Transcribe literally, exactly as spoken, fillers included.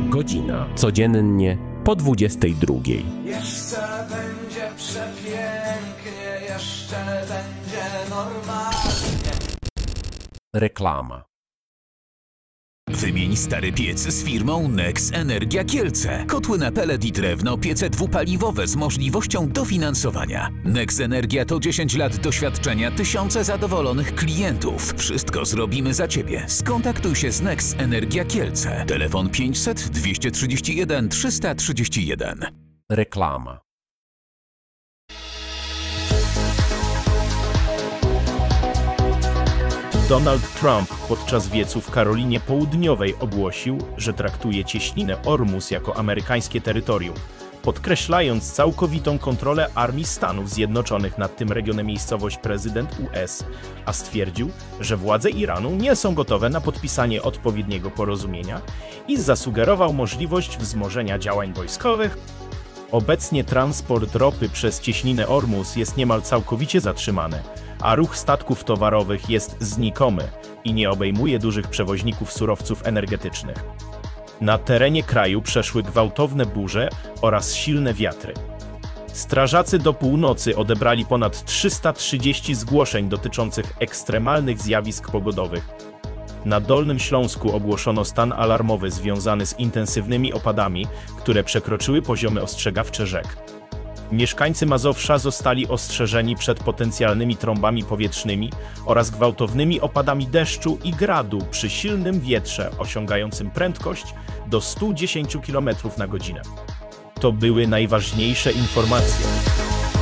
godzina. Codziennie po dwudziestej drugiej. Jeszcze będzie przepięknie, jeszcze będzie normalnie. Reklama. Wymień stary piec z firmą Nex Energia Kielce. Kotły na pelet i drewno, piece dwupaliwowe z możliwością dofinansowania. Nex Energia to dziesięć lat doświadczenia, tysiące zadowolonych klientów. Wszystko zrobimy za Ciebie. Skontaktuj się z Nex Energia Kielce. Telefon pięćset dwieście trzydzieści jeden trzysta trzydzieści jeden. Reklama. Donald Trump podczas wiecu w Karolinie Południowej ogłosił, że traktuje cieśninę Ormus jako amerykańskie terytorium, podkreślając całkowitą kontrolę Armii Stanów Zjednoczonych nad tym regionem. Miejscowość prezydent U S A stwierdził, że władze Iranu nie są gotowe na podpisanie odpowiedniego porozumienia i zasugerował możliwość wzmożenia działań wojskowych. Obecnie transport ropy przez cieśninę Ormus jest niemal całkowicie zatrzymany, a ruch statków towarowych jest znikomy i nie obejmuje dużych przewoźników surowców energetycznych. Na terenie kraju przeszły gwałtowne burze oraz silne wiatry. Strażacy do północy odebrali ponad trzysta trzydzieści zgłoszeń dotyczących ekstremalnych zjawisk pogodowych. Na Dolnym Śląsku ogłoszono stan alarmowy związany z intensywnymi opadami, które przekroczyły poziomy ostrzegawcze rzek. Mieszkańcy Mazowsza zostali ostrzeżeni przed potencjalnymi trąbami powietrznymi oraz gwałtownymi opadami deszczu i gradu przy silnym wietrze osiągającym prędkość do stu dziesięciu kilometrów na godzinę. To były najważniejsze informacje.